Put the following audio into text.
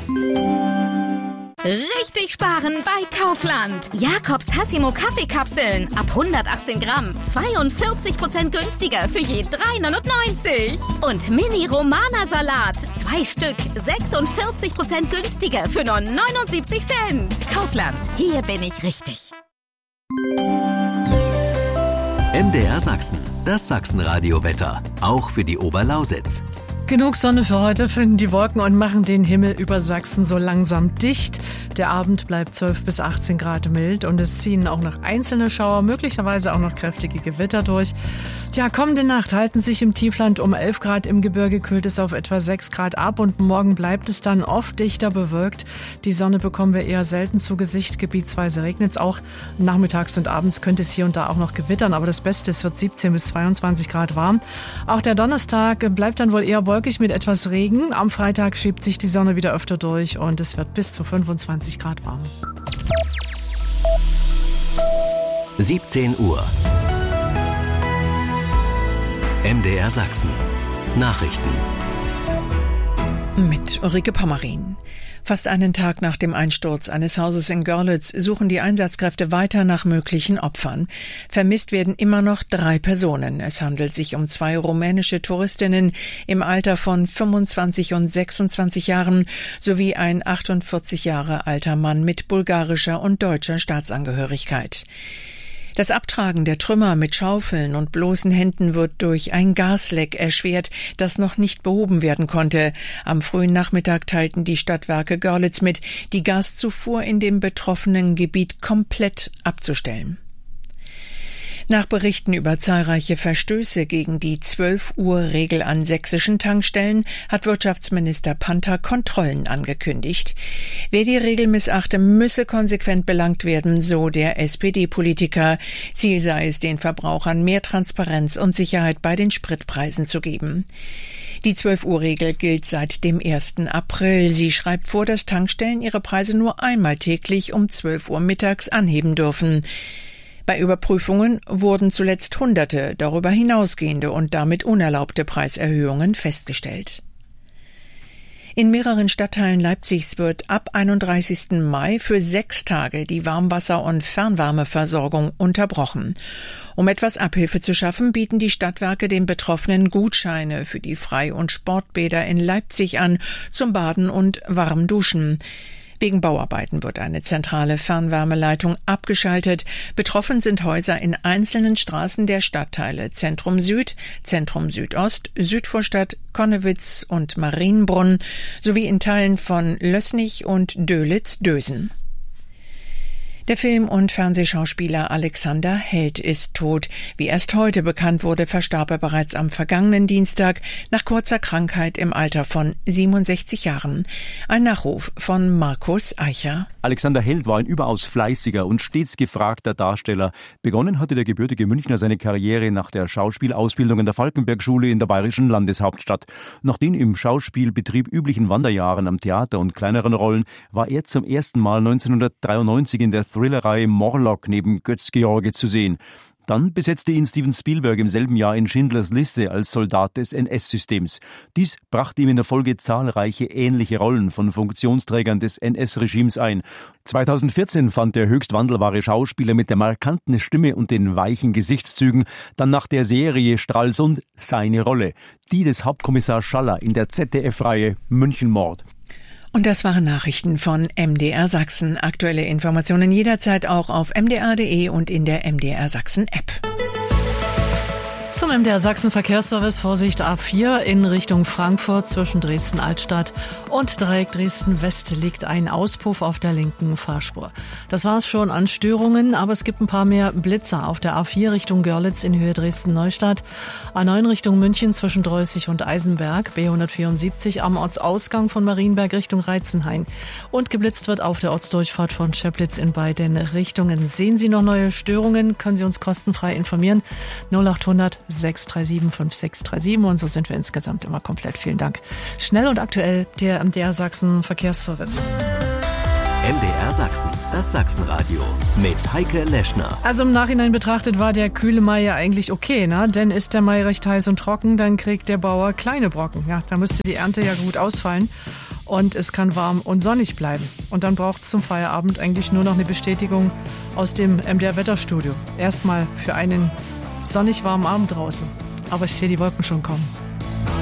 Richtig sparen bei Kaufland. Jakobs Tassimo Kaffeekapseln ab 118 Gramm. 42% günstiger für je 3,99. Und Mini Romana Salat. 2 Stück. 46% günstiger für nur 79 Cent. Kaufland. Hier bin ich richtig. MDR Sachsen. Das Sachsenradio-Wetter. Auch für die Oberlausitz. Genug Sonne für heute, finden die Wolken und machen den Himmel über Sachsen so langsam dicht. Der Abend bleibt 12 bis 18 Grad mild und es ziehen auch noch einzelne Schauer, möglicherweise auch noch kräftige Gewitter durch. Ja, kommende Nacht halten sich im Tiefland um 11 Grad, im Gebirge kühlt es auf etwa 6 Grad ab und morgen bleibt es dann oft dichter bewölkt. Die Sonne bekommen wir eher selten zu Gesicht, gebietsweise regnet es auch. Nachmittags und abends könnte es hier und da auch noch gewittern, aber das Beste, es wird 17 bis 22 Grad warm. Auch der Donnerstag bleibt dann wohl eher wolkig mit etwas Regen. Am Freitag schiebt sich die Sonne wieder öfter durch und es wird bis zu 25 Grad warm. 17 Uhr. MDR Sachsen. Nachrichten. Mit Ulrike Pommerin. Fast einen Tag nach dem Einsturz eines Hauses in Görlitz suchen die Einsatzkräfte weiter nach möglichen Opfern. Vermisst werden immer noch 3 Personen. Es handelt sich um 2 rumänische Touristinnen im Alter von 25 und 26 Jahren sowie ein 48 Jahre alter Mann mit bulgarischer und deutscher Staatsangehörigkeit. Das Abtragen der Trümmer mit Schaufeln und bloßen Händen wird durch ein Gasleck erschwert, das noch nicht behoben werden konnte. Am frühen Nachmittag teilten die Stadtwerke Görlitz mit, die Gaszufuhr in dem betroffenen Gebiet komplett abzustellen. Nach Berichten über zahlreiche Verstöße gegen die 12-Uhr-Regel an sächsischen Tankstellen hat Wirtschaftsminister Panther Kontrollen angekündigt. Wer die Regel missachte, müsse konsequent belangt werden, so der SPD-Politiker. Ziel sei es, den Verbrauchern mehr Transparenz und Sicherheit bei den Spritpreisen zu geben. Die 12-Uhr-Regel gilt seit dem 1. April. Sie schreibt vor, dass Tankstellen ihre Preise nur einmal täglich um 12 Uhr mittags anheben dürfen. Bei Überprüfungen wurden zuletzt Hunderte darüber hinausgehende und damit unerlaubte Preiserhöhungen festgestellt. In mehreren Stadtteilen Leipzigs wird ab 31. Mai für 6 Tage die Warmwasser- und Fernwärmeversorgung unterbrochen. Um etwas Abhilfe zu schaffen, bieten die Stadtwerke den Betroffenen Gutscheine für die Frei- und Sportbäder in Leipzig an, zum Baden und warm Duschen. Wegen Bauarbeiten wird eine zentrale Fernwärmeleitung abgeschaltet. Betroffen sind Häuser in einzelnen Straßen der Stadtteile Zentrum Süd, Zentrum Südost, Südvorstadt, Connewitz und Marienbrunn sowie in Teilen von Lößnich und Dölitz-Dösen. Der Film- und Fernsehschauspieler Alexander Held ist tot. Wie erst heute bekannt wurde, verstarb er bereits am vergangenen Dienstag nach kurzer Krankheit im Alter von 67 Jahren. Ein Nachruf von Markus Eicher. Alexander Held war ein überaus fleißiger und stets gefragter Darsteller. Begonnen hatte der gebürtige Münchner seine Karriere nach der Schauspielausbildung in der Falkenberg-Schule in der bayerischen Landeshauptstadt. Nach den im Schauspielbetrieb üblichen Wanderjahren am Theater und kleineren Rollen war er zum ersten Mal 1993 in der Thrillerreihe Morlock neben Götz George zu sehen. Dann besetzte ihn Steven Spielberg im selben Jahr in Schindlers Liste als Soldat des NS-Systems. Dies brachte ihm in der Folge zahlreiche ähnliche Rollen von Funktionsträgern des NS-Regimes ein. 2014 fand der höchst wandelbare Schauspieler mit der markanten Stimme und den weichen Gesichtszügen dann nach der Serie Stralsund seine Rolle, die des Hauptkommissar Schaller in der ZDF-Reihe Münchenmord. Und das waren Nachrichten von MDR Sachsen. Aktuelle Informationen jederzeit auch auf mdr.de und in der MDR Sachsen App. Zum MDR Sachsen Verkehrsservice, Vorsicht A4 in Richtung Frankfurt zwischen Dresden-Altstadt und Dreieck Dresden-West liegt ein Auspuff auf der linken Fahrspur. Das war es schon an Störungen, aber es gibt ein paar mehr Blitzer auf der A4 Richtung Görlitz in Höhe Dresden-Neustadt, A9 Richtung München zwischen Dreußig und Eisenberg, B174 am Ortsausgang von Marienberg Richtung Reitzenhain und geblitzt wird auf der Ortsdurchfahrt von Schöplitz in beiden Richtungen. Sehen Sie noch neue Störungen, können Sie uns kostenfrei informieren. 0800 637 5637 und so sind wir insgesamt immer komplett. Vielen Dank. Schnell und aktuell der MDR Sachsen Verkehrsservice. MDR Sachsen, das Sachsenradio mit Heike Leschner. Also im Nachhinein betrachtet war der kühle Mai ja eigentlich okay, ne? Denn ist der Mai recht heiß und trocken, dann kriegt der Bauer kleine Brocken. Ja, da müsste die Ernte ja gut ausfallen. und es kann warm und sonnig bleiben. Und dann braucht es zum Feierabend eigentlich nur noch eine Bestätigung aus dem MDR Wetterstudio. Erstmal für einen sonnig warmen Abend draußen. Aber ich sehe die Wolken schon kommen.